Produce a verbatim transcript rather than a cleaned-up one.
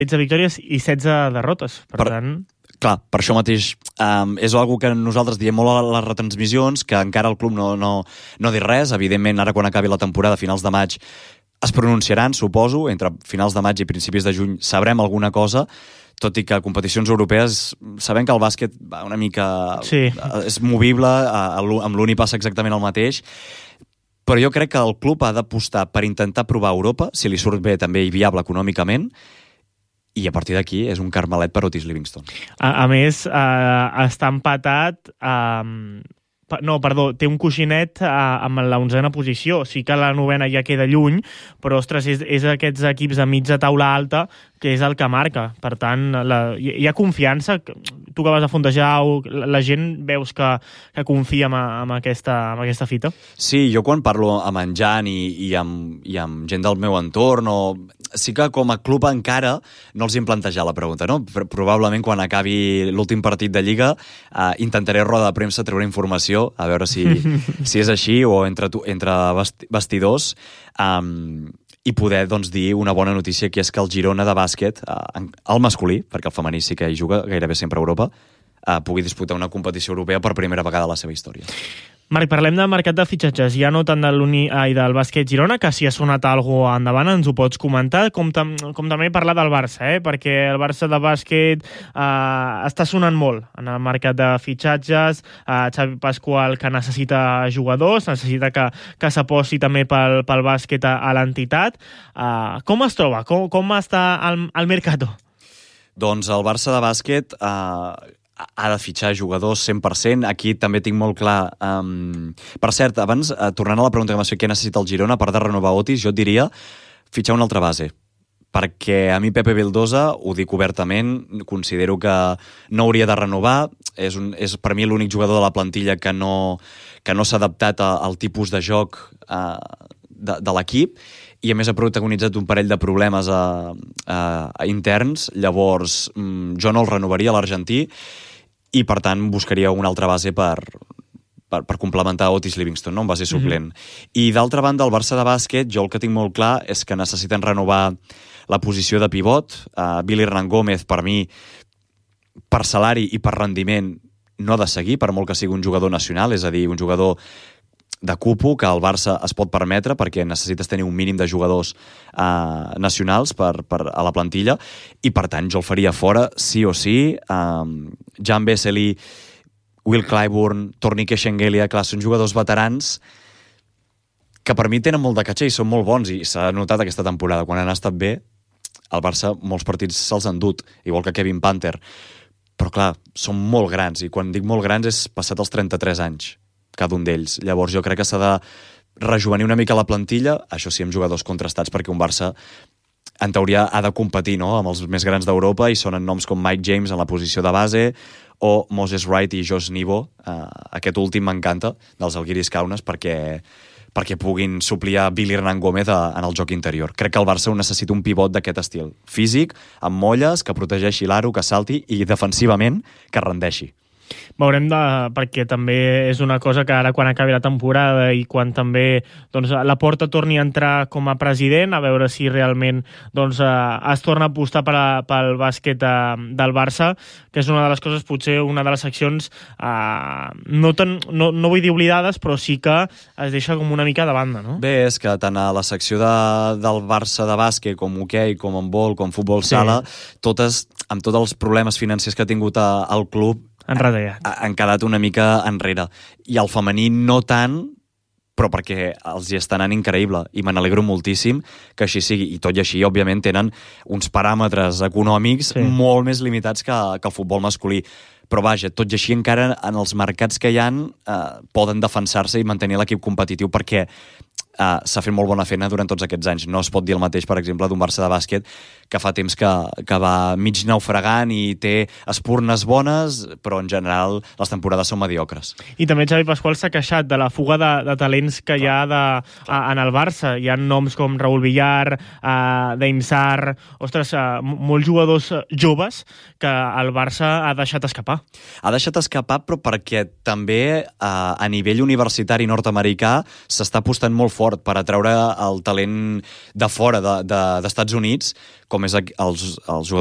setze victòries i setze derrotes, per, per tant... Clar, per això mateix um, és una que nosaltres diem molt a les retransmissions, que encara el club no, no, no ha dit res. Evidentment, ara quan acabi la temporada, a finals de maig, es pronunciaran, suposo, entre finals de maig i principis de juny sabrem alguna cosa, tot i que a competicions europees sabem que el bàsquet va una mica... Sí. És movible, amb l'Uni passa exactament el mateix, però jo crec que el club ha d'apostar per intentar provar Europa, si li surt bé també i viable econòmicament, i a partir d'aquí és un carmelet per Otis Livingston. A, a més, eh, està empatat... Eh, no, perdó, té un coixinet eh, amb l'onzena posició. Sí que la novena ja queda lluny, però, ostres, és, és aquests equips de mitja taula alta que és el que marca. Per tant, la, hi, hi ha confiança. Tu que vas a fondejar, la, la gent veus que, que confia en, en, aquesta, en aquesta fita? Sí, jo quan parlo amb en Jan i, i, amb, i amb gent del meu entorn, o... sí que com a club encara no els hi hem plantejat la pregunta, no? Probablement quan acabi l'últim partit de Lliga eh, intentaré roda de premsa treure informació, a veure si, si és així o entre, tu, entre vestidors, um, i poder doncs, dir una bona notícia, que és que el Girona de bàsquet, eh, el masculí, perquè el femení sí que hi juga gairebé sempre a Europa, eh, pugui disputar una competició europea per primera vegada a la seva història. Marc, parlem del mercat de fitxatges, ja no tant de l'Uni i del bàsquet Girona, que si ha sonat alguna cosa endavant ens ho pots comentar, com, tam com també parlar del Barça, eh? Perquè el Barça de bàsquet eh, està sonant molt en el mercat de fitxatges, eh, Xavi Pasqual que necessita jugadors, necessita que, que s'aposti també pel, pel bàsquet a, a l'entitat. Eh, com es troba? Com, com està el, el mercato? Doncs el Barça de bàsquet... Eh... ha de fitxar jugadors cent per cent. Aquí també tinc molt clar... Um... Per cert, abans, uh, tornant a la pregunta que m'has fet, què necessita el Girona per de renovar Otis, jo et diria fitxar una altra base. Perquè a mi Pepe Vildosa, ho dic obertament, considero que no hauria de renovar. És, un, és per mi l'únic jugador de la plantilla que no, que no s'ha adaptat a, al tipus de joc uh, de, de l'equip, i a més ha protagonitzat un parell de problemes a, a, a interns. Llavors, um, jo no el renovaria a l'argentí, i per tant buscaria una altra base per, per, per complementar Otis Livingston, no? En base suplent. Mm-hmm. I d'altra banda, el Barça de bàsquet, jo el que tinc molt clar és que necessiten renovar la posició de pivot. Uh, Billy Hernán Gómez, per mi, per salari i per rendiment, no ha de seguir, per molt que sigui un jugador nacional, és a dir, un jugador de cupo que el Barça es pot permetre, perquè necessites tenir un mínim de jugadors uh, nacionals per, per, a la plantilla, i per tant jo el faria fora sí o sí. um, Jan Vesely, Will Clyburn, Tornique Shengelia, clar, són jugadors veterans que per mi tenen molt de caché i són molt bons, i s'ha notat aquesta temporada, quan han estat bé el Barça molts partits se'ls han dut, igual que Kevin Panther, però clar, són molt grans, i quan dic molt grans és passat els trenta-tres anys cada un d'ells. Llavors jo crec que s'ha de rejuvenir una mica la plantilla, això sí, amb jugadors contrastats, perquè un Barça en teoria ha de competir, no?, amb els més grans d'Europa, i sonen noms com Mike James en la posició de base, o Moses Wright i Josh Nivo. Uh, aquest últim m'encanta, dels Algiris Kaunas, perquè, perquè puguin suplir a Billy Hernán Gómez a, en el joc interior. Crec que el Barça necessita un pivot d'aquest estil. Físic, amb molles, que protegeixi l'aro, que salti, i defensivament que rendeixi. Veurem, de, perquè també és una cosa que ara quan acabi la temporada i quan també doncs, la Porta torni a entrar com a president, a veure si realment doncs, eh, es torna a apostar per a, pel bàsquet eh, del Barça, que és una de les coses, potser una de les seccions eh, no, tan, no, no vull dir oblidades, però sí que es deixa com una mica de banda, no? Bé, és que tant a la secció de, del Barça de bàsquet, com hoquei, com handbol, com futbol sala, sí, totes, amb tots els problemes financers que ha tingut a, al club, han quedat una mica enrere. I el femení no tant, però perquè els hi està anant increïble, i me n'alegro moltíssim que així sigui. I tot i així, òbviament, tenen uns paràmetres econòmics sí. molt més limitats que, que el futbol masculí. Però vaja, tot i així encara en els mercats que hi ha eh, poden defensar-se i mantenir l'equip competitiu, perquè Uh, s'ha fet molt bona feina durant tots aquests anys. No es pot dir el mateix, per exemple, d'un Barça de bàsquet que fa temps que, que va mig naufragant i té espurnes bones, però en general les temporades són mediocres. I també Xavi Pasqual s'ha queixat de la fuga de, de talents que clar, hi ha de, a, en el Barça. Hi ha noms com Raúl Villar, uh, Deimsar, ostres, uh, molts jugadors joves que el Barça ha deixat escapar. Ha deixat escapar, però perquè també uh, a nivell universitari nord-americà s'està apostant molt fort fort per atraure el talent de fora de, de, d'Estats Units, com és els, els jugadors